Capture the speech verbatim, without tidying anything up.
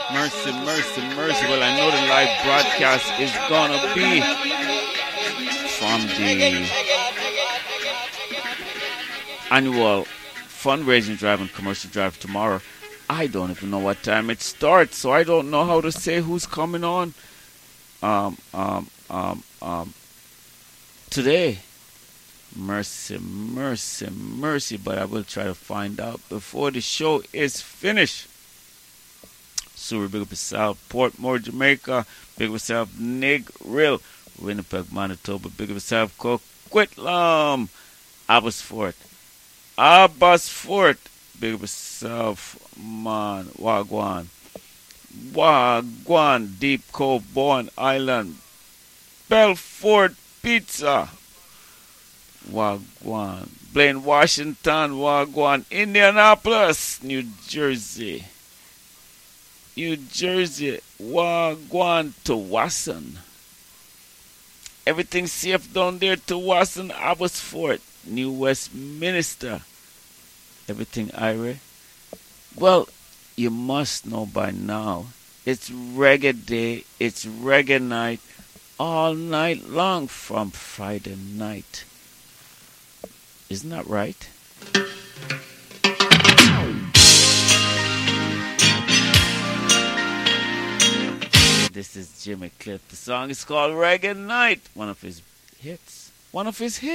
Mercy, mercy, mercy. Well, I know the live broadcast is gonna be from the annual fundraising drive and commercial drive tomorrow. I don't even know what time it starts, so I don't know how to say who's coming on. Um, um, um, um, today. Mercy, mercy, mercy. But I will try to find out before the show is finished. Surrey, big up yourself. Portmore, Jamaica, big up yourself. Negril, Winnipeg, Manitoba, big up yourself. Coquitlam, Abbotsfort, Abbotsfort, big up yourself. Man, Wagwan, Wagwan, Deep Cove, Bourne Island, Belfort Pizza, Wagwan, Blaine, Washington, Wagwan, Indianapolis, New Jersey. New Jersey, Wagwan to Wasson. Everything safe down there to Wasson, Abbotsfort, New Westminster. Everything Ira. Well, you must know by now. It's reggae day, it's reggae night, all night long from Friday night. Isn't that right? This is Jimmy Cliff. The song is called Reggae Night. One of his hits. One of his hits.